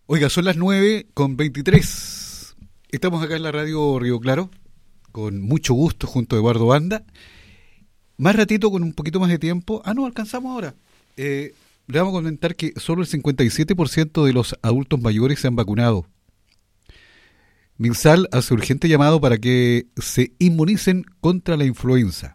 Oiga, son las 9:23. Estamos acá en la radio Río Claro, con mucho gusto, junto a Eduardo Banda. Más ratito, con un poquito más de tiempo. No, alcanzamos ahora. Le vamos a comentar que solo el 57% de los adultos mayores se han vacunado. MinSal hace urgente llamado para que se inmunicen contra la influenza.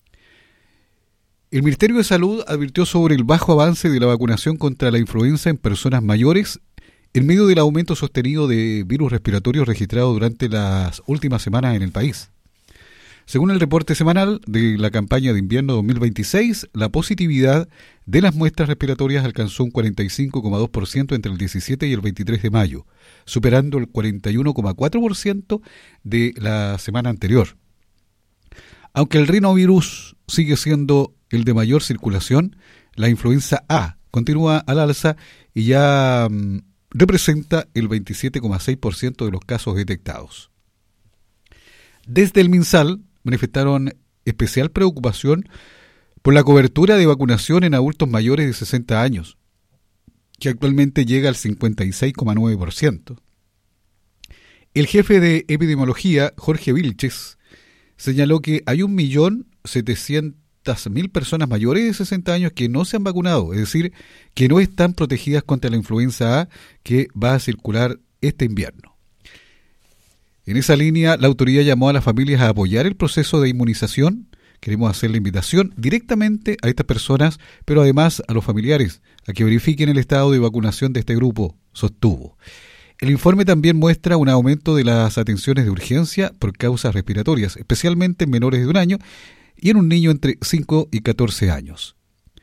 El Ministerio de Salud advirtió sobre el bajo avance de la vacunación contra la influenza en personas mayores en medio del aumento sostenido de virus respiratorios registrado durante las últimas semanas en el país. Según el reporte semanal de la campaña de invierno 2026, la positividad de las muestras respiratorias alcanzó un 45,2% entre el 17 y el 23 de mayo, superando el 41,4% de la semana anterior. Aunque el rinovirus sigue siendo el de mayor circulación, la influenza A continúa al alza y ya representa el 27,6% de los casos detectados. Desde el MinSal manifestaron especial preocupación por la cobertura de vacunación en adultos mayores de 60 años, que actualmente llega al 56,9%. El jefe de epidemiología, Jorge Vilches, señaló que hay 1.700.000 personas mayores de 60 años que no se han vacunado, es decir, que no están protegidas contra la influenza A que va a circular este invierno. En esa línea, la autoridad llamó a las familias a apoyar el proceso de inmunización. Queremos hacer la invitación directamente a estas personas, pero además a los familiares, a que verifiquen el estado de vacunación de este grupo, sostuvo. El informe también muestra un aumento de las atenciones de urgencia por causas respiratorias, especialmente en menores de 1 año y en un niño entre 5 y 14 años.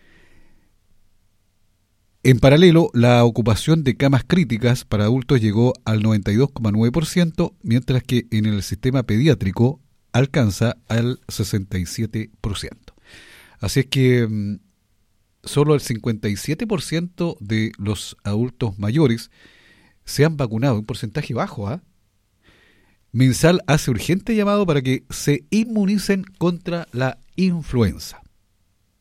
En paralelo, la ocupación de camas críticas para adultos llegó al 92,9%, mientras que en el sistema pediátrico alcanza al 67%. Así es que solo el 57% de los adultos mayores se han vacunado, un porcentaje bajo. MinSal hace urgente llamado para que se inmunicen contra la influenza.